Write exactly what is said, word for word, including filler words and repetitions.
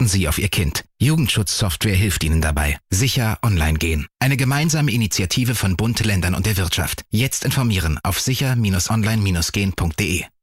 Achten Sie auf Ihr Kind. Jugendschutzsoftware hilft Ihnen dabei. Sicher online gehen. Eine gemeinsame Initiative von Bund, Ländern und der Wirtschaft. Jetzt informieren auf sicher Bindestrich online Bindestrich gehen Punkt de.